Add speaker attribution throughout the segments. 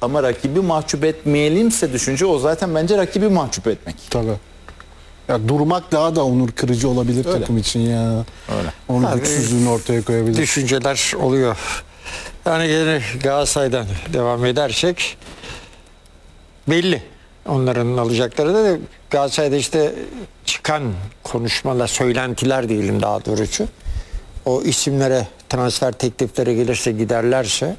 Speaker 1: Ama rakibi mahcup etmeyelimse düşünce o zaten bence rakibi mahcup etmek.
Speaker 2: Tabii. Ya durmak daha da onur kırıcı olabilir
Speaker 1: Öyle.
Speaker 2: takım için ya.
Speaker 1: Öyle.
Speaker 2: Onun güçsüzlüğünü ortaya koyabilir.
Speaker 3: Düşünceler oluyor. Yani yine Galatasaray'dan devam edersek belli. Onların alacakları da Galatasaray'da işte çıkan konuşmalar, söylentiler diyelim daha doğrusu. O isimlere, transfer teklifleri gelirse, giderlerse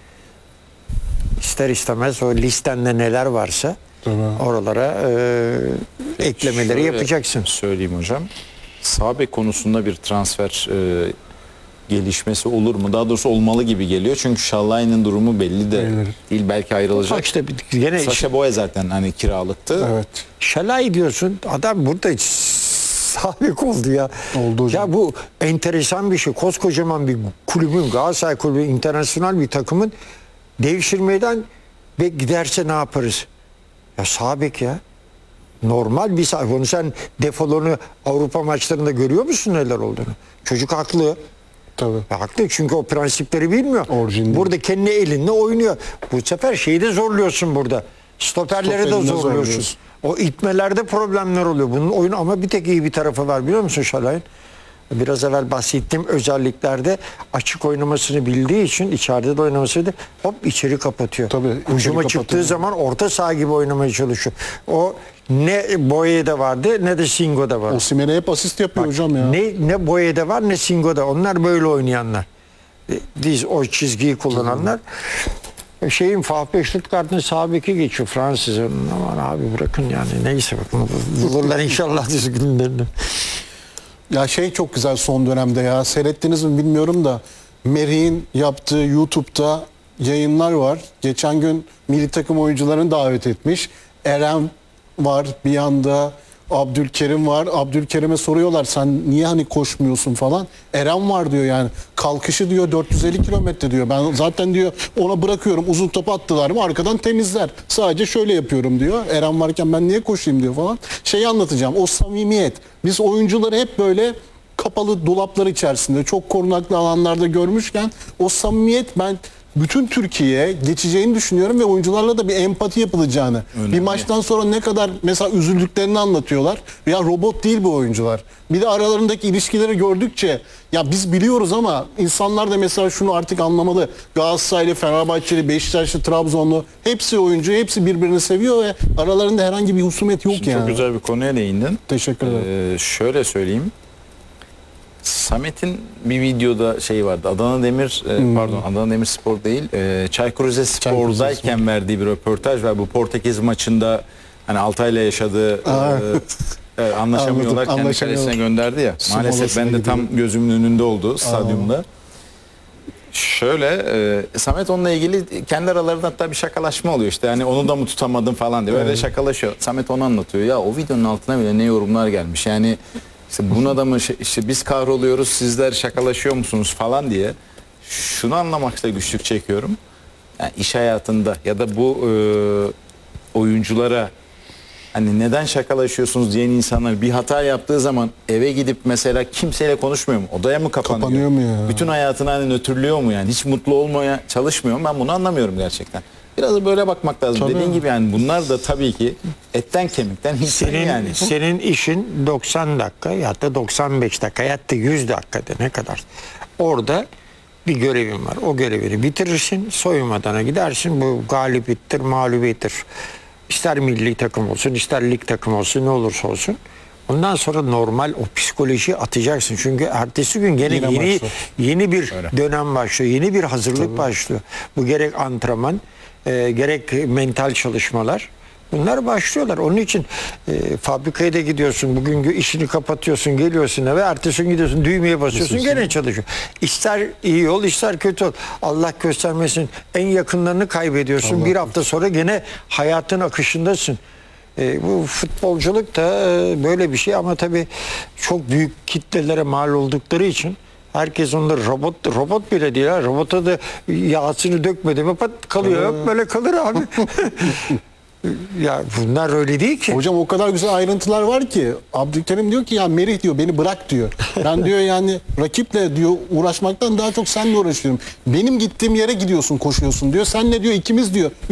Speaker 3: ister istemez o listende neler varsa oralara eklemeleri
Speaker 1: Şöyle
Speaker 3: yapacaksın.
Speaker 1: söyleyeyim hocam. Sağ bek konusunda bir transfer gelişmesi olur mu? Daha doğrusu olmalı gibi geliyor. Çünkü Şallay'ın durumu belli de değil. Belki ayrılacak.
Speaker 3: Bak işte gene
Speaker 1: Sacha Boey zaten hani kiralıktı.
Speaker 2: Evet.
Speaker 3: Şalay diyorsun. Adam burada sabit oldu ya.
Speaker 2: Oldu hocam.
Speaker 3: Ya bu enteresan bir şey. Koskocaman bir kulübün, Galatasaray kulübü, internasyonel bir takımın devşirmeden ve giderse ne yaparız? Ya sağ bek ya. Normal bir sağ. Onu sen defolunu Avrupa maçlarında görüyor musun neler olduğunu? Çocuk haklı.
Speaker 2: Tabii.
Speaker 3: Ya haklı çünkü o prensipleri bilmiyor.
Speaker 2: Orijinal.
Speaker 3: Burada kendi elinle oynuyor. Bu sefer şeyi de zorluyorsun burada. Stoperleri de
Speaker 2: Stoperini
Speaker 3: zorluyorsun.
Speaker 2: zorluyorsun.
Speaker 3: O itmelerde problemler oluyor. Bunun oyunu ama bir tek iyi bir tarafı var biliyor musun Şalay'ın? Biraz evvel bahsettiğim özelliklerde açık oynamasını bildiği için içeride de oynamasıydı. Hop içeri kapatıyor.
Speaker 2: Tabii, içeri
Speaker 3: Hücuma
Speaker 2: kapatıyor.
Speaker 3: çıktığı zaman orta saha gibi oynamaya çalışıyor. O ne Boye'de vardı ne de Singo'da var.
Speaker 2: Osimhen'e hep asist yapıyor hocam ya.
Speaker 3: Ne Boye'de var ne Singo'da. Onlar böyle oynayanlar. Diz o çizgiyi kullananlar. Şeyin Fahpe Stuttgart'ın sağ beki geçiyor Fransız'ın. Aman abi bırakın yani. Neyse bakın bulurlar inşallah düzgünlerini.
Speaker 2: Ya şey çok güzel son dönemde ya. Seyrettiniz mi bilmiyorum da Merih'in yaptığı YouTube'da yayınlar var. Geçen gün milli takım oyuncularını davet etmiş. Eren var bir yanda, Abdülkerim var. Abdülkerim'e soruyorlar sen niye hani koşmuyorsun falan. Eren var diyor yani. Kalkışı diyor 450 kilometre diyor. Ben zaten diyor ona bırakıyorum uzun top attılar mı arkadan temizler. Sadece şöyle yapıyorum diyor. Eren varken ben niye koşayım diyor falan. Şeyi anlatacağım o samimiyet. Biz oyuncuları hep böyle kapalı dolaplar içerisinde çok korunaklı alanlarda görmüşken o samimiyet ben bütün Türkiye'ye geçeceğini düşünüyorum ve oyuncularla da bir empati yapılacağını.
Speaker 1: Önemli.
Speaker 2: Bir maçtan sonra ne kadar mesela üzüldüklerini anlatıyorlar. Ya robot değil bu oyuncular. Bir de aralarındaki ilişkileri gördükçe ya biz biliyoruz ama insanlar da mesela şunu artık anlamalı. Galatasaraylı, Fenerbahçeli, Beşiktaşlı, Trabzonlu hepsi oyuncu, hepsi birbirini seviyor ve aralarında herhangi bir husumet yok
Speaker 1: Şimdi
Speaker 2: yani.
Speaker 1: çok güzel bir konuya değindin.
Speaker 2: Teşekkür ederim.
Speaker 1: Şöyle söyleyeyim. Samet'in bir videoda şey vardı. Adana Demirspor değil. Çaykur Rizespor'dayken verdiği bir röportaj var. Bu Portekiz maçında hani Altay'la yaşadığı anlaşamıyorlar. Kendi kalesine gönderdi ya. Maalesef ben de tam gözümün önünde oldu stadyumda. Şöyle Samet onunla ilgili kendi aralarında hatta bir şakalaşma oluyor işte yani onu da mı tutamadın falan diye öyle şakalaşıyor. Samet onu anlatıyor ya o videonun altına bile ne yorumlar gelmiş yani işte buna da mı işte biz kahroluyoruz sizler şakalaşıyor musunuz falan diye şunu anlamakta güçlük çekiyorum. Yani iş hayatında ya da bu oyunculara hani neden şakalaşıyorsunuz diyen insanlar bir hata yaptığı zaman eve gidip mesela kimseyle konuşmuyor mu? Odaya mı kapanıyor?
Speaker 2: Kapanıyor mu ya?
Speaker 1: Bütün hayatını hani nötrlüyor mu yani? Hiç mutlu olmaya çalışmıyor mu? Ben bunu anlamıyorum gerçekten. Biraz da böyle bakmak lazım.
Speaker 2: Tabii.
Speaker 1: Dediğin gibi yani bunlar da tabii ki etten kemikten insan yani.
Speaker 3: Senin işin 90 dakika ya da 95 dakika ya da 100 dakikada ne kadar. Orada bir görevin var. O görevini bitirirsin. Soyunmadana gidersin. Bu galibiyettir, mağlubiyettir. İster milli takım olsun, ister lig takım olsun, ne olursa olsun. Ondan sonra normal o psikolojiyi atacaksın. Çünkü ertesi gün gene yeni bir dönem başlıyor. Yeni bir hazırlık başlıyor. Bu gerek antrenman, gerek mental çalışmalar. Bunlar başlıyorlar. Onun için fabrikaya da gidiyorsun. Bugün işini kapatıyorsun, geliyorsun eve. Ertesi gün gidiyorsun, düğmeye basıyorsun, gene çalışıyor. İster iyi ol, ister kötü ol. Allah göstermesin. En yakınlarını kaybediyorsun. Bir hafta sonra gene hayatın akışındasın. Bu futbolculuk da böyle bir şey ama tabii çok büyük kitlelere mal oldukları için herkes onları robot bile değil ha. Robota da yağsını dökmedi mi pat kalıyor. Hep böyle kalır abi. Ya bunlar öyle değil ki.
Speaker 2: Hocam o kadar güzel ayrıntılar var ki Abdülkerim diyor ki ya Merih diyor beni bırak diyor. Ben diyor yani rakiple diyor uğraşmaktan daha çok seninle uğraşıyorum. Benim gittiğim yere gidiyorsun koşuyorsun diyor. Sen ne diyor ikimiz diyor